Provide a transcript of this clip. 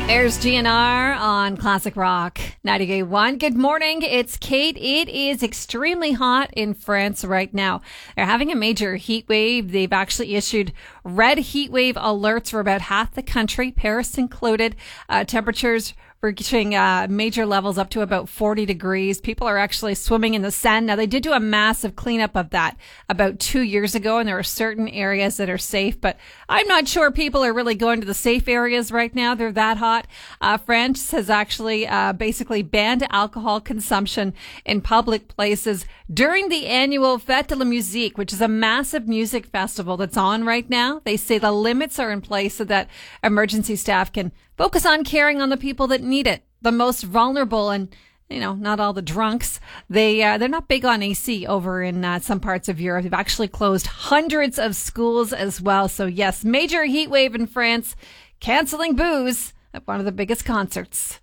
There's GNR on Classic Rock 98.1. Good morning. It's Kate. It is extremely hot in France right now. They're having a major heat wave. They've actually issued red heat wave alerts for about half the country, Paris included. Temperatures reaching major levels up to about 40 degrees. People are actually swimming in the Seine. Now, they did do a massive cleanup of that about 2 years ago, and there are certain areas that are safe, but I'm not sure people are really going to the safe areas right now. They're that hot. France has actually basically banned alcohol consumption in public places during the annual Fête de la Musique, which is a massive music festival that's on right now. They say the limits are in place so that emergency staff can focus on caring on the people that need it, the most vulnerable, and not all the drunks. They're not big on AC over in some parts of Europe. They've actually closed hundreds of schools as well. So yes, major heat wave in France, canceling booze at one of the biggest concerts.